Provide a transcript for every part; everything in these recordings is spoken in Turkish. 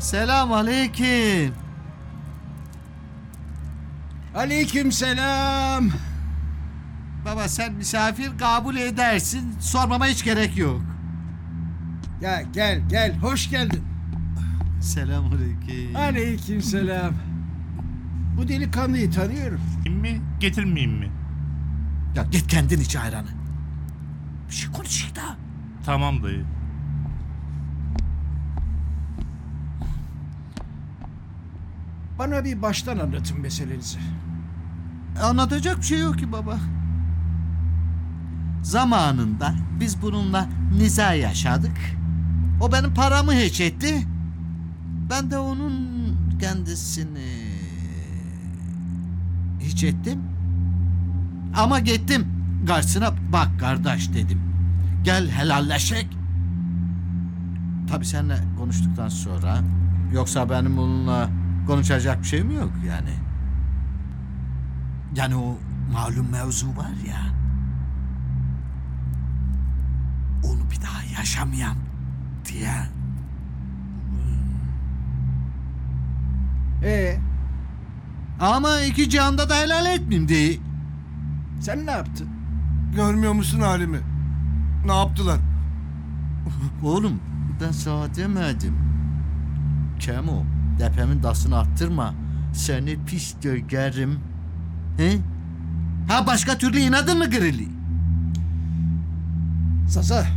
Selam aleyküm. Aleykümselam. Baba sen misafir kabul edersin. Sormama hiç gerek yok. Ya gel hoş geldin. Selam aleyküm. Aleykümselam. Bu delikanlıyı tanıyorum. Mi getirmeyeyim mi? Ya git kendin iç ayranı. Bir şey konuşayım da. Tamam dayı. Bana bir baştan anlatın meselenizi. Anlatacak bir şey yok ki baba. Zamanında biz bununla niza yaşadık. O benim paramı hiç etti. Ben de onun kendisini hiç ettim. Ama gittim karşısına, bak kardeş dedim. Gel helalleşek. Tabii seninle konuştuktan sonra, yoksa benim onunla konuşacak bir şeyim yok yani. Yani o malum mevzu var ya. Onu bir daha yaşamayayım diye. Ama iki cihanda da helal etmeyeyim diye. Sen ne yaptın? Görmüyor musun halimi? Ne yaptılar? Oğlum ben sana demedim. Kemo, depemin dasını attırma. Seni pis dögerim. He? Ha başka türlü inadın mı Grilli? Zaza.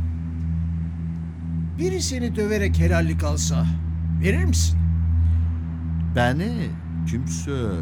Biri seni döverek helallik alsa verir misin? Beni kimse